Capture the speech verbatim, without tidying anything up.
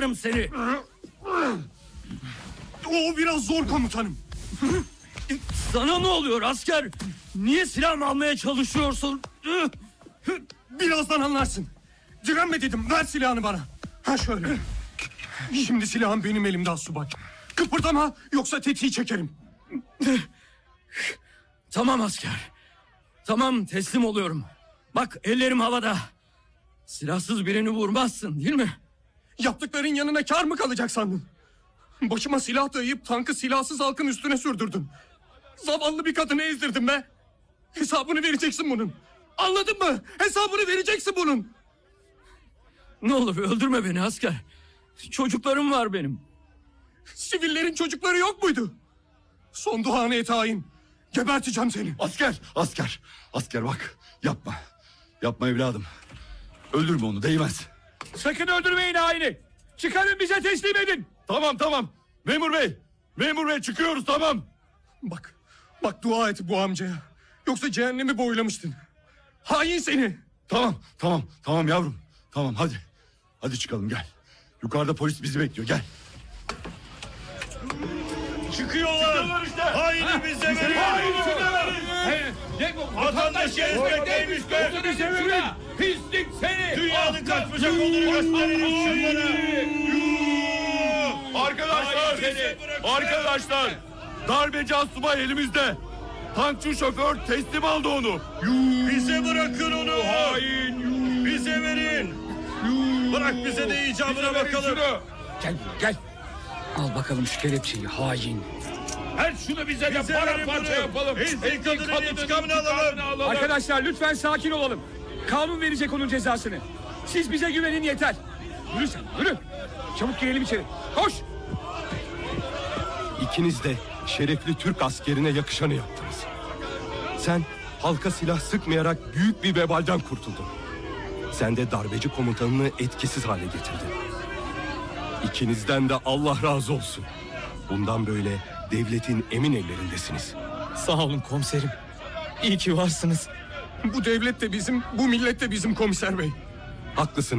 parçalarım seni. O biraz zor komutanım. Sana ne oluyor asker? Niye silah almaya çalışıyorsun? Birazdan anlarsın. Direnme dedim, ver silahını bana. Ha şöyle. Şimdi silahım benim elimde asubay. Kıpırdama yoksa tetiği çekerim. Tamam asker. Tamam, teslim oluyorum. Bak, ellerim havada. Silahsız birini vurmazsın değil mi? Yaptıkların yanına kar mı kalacak sandın? Başıma silah dayayıp tankı silahsız halkın üstüne sürdürdün. Zavallı bir kadını ezdirdin be. Hesabını vereceksin bunun. Anladın mı? Hesabını vereceksin bunun. Ne olur öldürme beni asker. Çocuklarım var benim. Sivillerin çocukları yok muydu? Son duanı et hain. Geberteceğim seni. Asker, asker, asker bak. Yapma, yapma evladım. Öldürme onu, değmez. Sakın öldürmeyin haini. Çıkarın, bize teslim edin. Tamam, tamam. Memur bey, memur bey çıkıyoruz, tamam. Bak, bak dua et bu amcaya. Yoksa cehennemi boylamıştın. Hain seni. Tamam, tamam, tamam yavrum. Tamam, hadi. Hadi çıkalım, gel. Yukarıda polis bizi bekliyor, gel. Çıkıyorlar. Çıkıyorlar işte. Haini bize verin. Haini bize verin. Vatandaşı ezmek neymiş be? Bize verin. Pislik seni. Dünyanın kaçmayacak olduğunu gösterin şunlara. Arkadaşlar, arkadaşlar. Darbeci asubay elimizde. Tankçı şoför teslim aldı onu. Bize bırakın onu. Hain. Bize verin. Bırak bize de icabına bakalım. Gel gel. Al bakalım şu kelepçeyi hain. Her şunu bize de paramparça yapalım. Ezin kadının intikamını alalım. Arkadaşlar lütfen sakin olalım. Kanun verecek onun cezasını. Siz bize güvenin yeter. Yürü sen, yürü. Çabuk girelim içeri. Koş. İkiniz de şerefli Türk askerine yakışanı yaptınız. Sen halka silah sıkmayarak büyük bir vebalden kurtuldun. Sen de darbeci komutanını etkisiz hale getirdin. İkinizden de Allah razı olsun. Bundan böyle devletin emin ellerindesiniz. Sağ olun komiserim. İyi ki varsınız. Bu devlet de bizim, bu millet de bizim komiser bey. Haklısın.